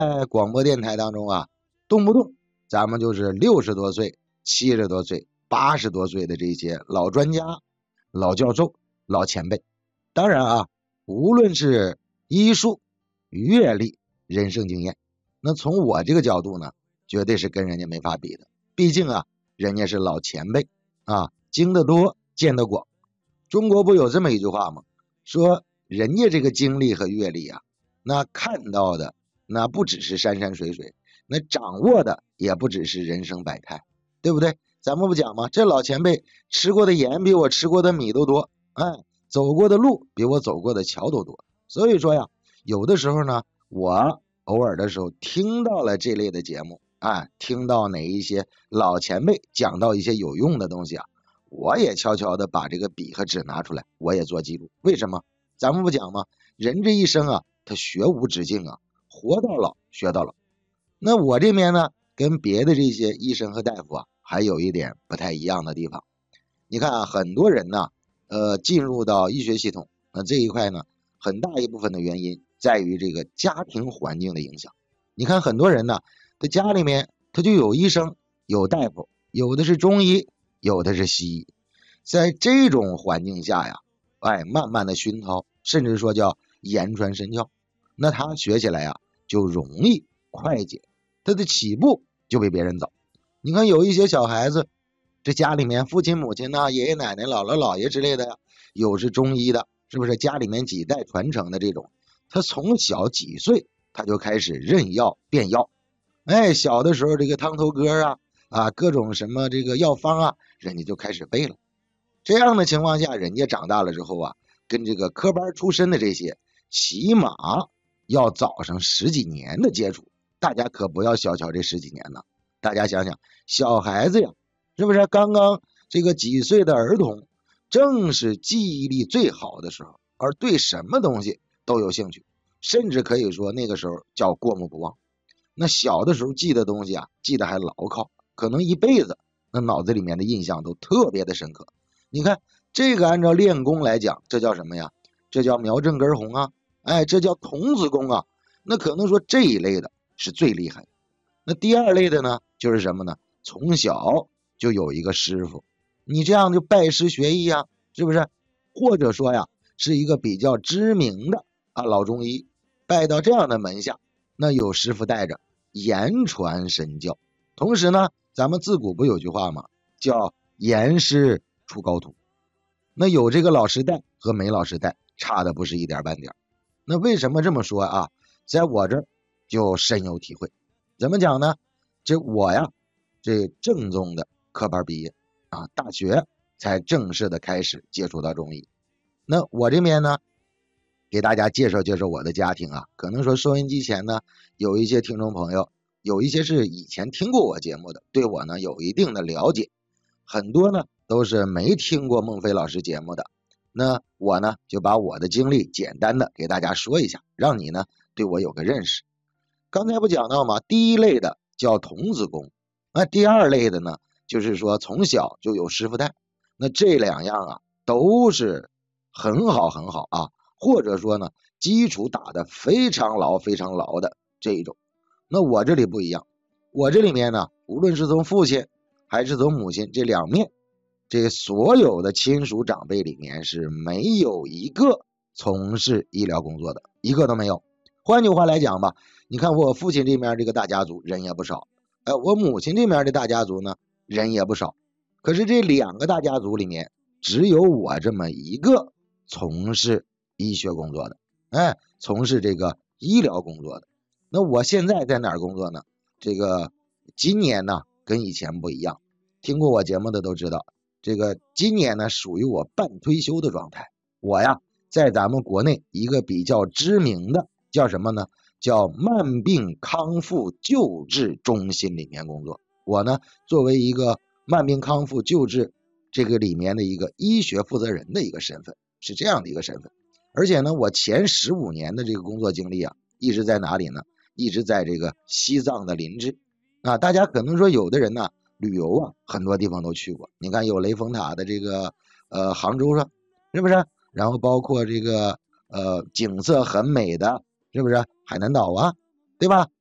在广播电台当中啊，动不动咱们就是60多岁、70多岁、80多岁的这些老专家、老教授、老前辈。当然啊，无论是医术、阅历、人生经验，那从我这个角度呢，绝对是跟人家没法比的。毕竟啊，人家是老前辈啊，经得多，见得广。中国不有这么一句话吗？说人家这个经历和阅历啊，那看到的那不只是山山水水，那掌握的也不只是人生百态，对不对？咱们不讲吗？这老前辈吃过的盐比我吃过的米都多，哎，走过的路比我走过的桥都多。所以说呀，有的时候呢，我偶尔的时候听到了这类的节目，哎，听到哪一些老前辈讲到一些有用的东西啊，我也悄悄的把这个笔和纸拿出来，我也做记录。为什么？咱们不讲吗？人这一生啊，他学无止境啊，活到老学到老。那我这边呢，跟别的这些医生和大夫啊，还有一点不太一样的地方。你看啊，很多人呢，进入到医学系统，那这一块呢，很大一部分的原因在于这个家庭环境的影响。你看很多人呢，他家里面他就有医生、有大夫，有的是中医，有的是西医。在这种环境下呀，哎，慢慢的熏陶，甚至说叫言传身教，那他学起来呀就容易快捷，他的起步就比别人早。你看有一些小孩子，这家里面父亲母亲呐、爷爷奶奶、姥姥姥爷之类的呀，有是中医的，是不是家里面几代传承的这种，他从小几岁他就开始认药变药，哎，小的时候这个汤头歌各种什么这个药方啊，人家就开始背了。这样的情况下，人家长大了之后啊，跟这个科班出身的这些，起码要早上10几年的接触。大家可不要小瞧这10几年呢。大家想想，小孩子呀，是不是刚刚这个几岁的儿童，正是记忆力最好的时候，而对什么东西都有兴趣，甚至可以说那个时候叫过目不忘。那小的时候记的东西啊，记得还牢靠，可能一辈子，那脑子里面的印象都特别的深刻。你看这个按照练功来讲，这叫什么呀？这叫苗正根红啊，哎，这叫童子功啊。那可能说这一类的是最厉害的。那第二类的呢，就是什么呢？从小就有一个师傅，你这样就拜师学艺啊，是不是？或者说呀，是一个比较知名的老中医，拜到这样的门下，那有师傅带着，言传身教。同时呢，咱们自古不有句话吗？叫严师出高徒。那有这个老师带和没老师带，差的不是一点半点。那为什么这么说啊？在我这儿就深有体会。怎么讲呢？这我呀，这正宗的科班毕业啊，大学才正式的开始接触到中医。那我这边呢，给大家介绍介绍我的家庭啊。可能说收音机前呢，有一些听众朋友，有一些是以前听过我节目的，对我呢有一定的了解，很多呢都是没听过孟非老师节目的。那我呢就把我的经历简单的给大家说一下，让你呢对我有个认识。刚才不讲到吗？第一类的叫童子功，那第二类的呢，就是说从小就有师傅带。那这两样啊，都是很好很好啊，或者说呢，基础打得非常牢非常牢的这一种。那我这里不一样，我这里面呢，无论是从父亲还是从母亲这两面，这所有的亲属长辈里面是没有一个从事医疗工作的，一个都没有。换句话来讲吧，你看我父亲这边这个大家族人也不少，我母亲这边的大家族呢人也不少，可是这两个大家族里面，只有我这么一个从事医学工作的，哎，从事这个医疗工作的。那我现在在哪儿工作呢？这个今年呢跟以前不一样，听过我节目的都知道，这个今年呢属于我半退休的状态。我呀在咱们国内一个比较知名的叫什么呢？叫慢病康复救治中心里面工作。我呢作为一个慢病康复救治这个里面的一个医学负责人的一个身份，是这样的一个身份。而且呢，我前15年的这个工作经历啊，一直在哪里呢？一直在这个西藏的林芝啊。大家可能说有的人呢旅游啊，很多地方都去过。你看有雷峰塔的这个杭州上，是不是？然后包括这个景色很美的，是不是海南岛啊，对吧？